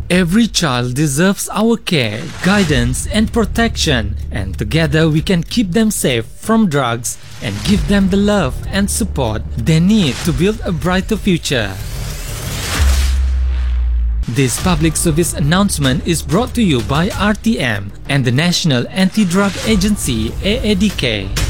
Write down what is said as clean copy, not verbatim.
Every child deserves our care, guidance and protection, and together we can keep them safe from drugs and give them the love and support they need to build a brighter future. This public service announcement is brought to you by RTM and the National Anti-Drug Agency (AADK).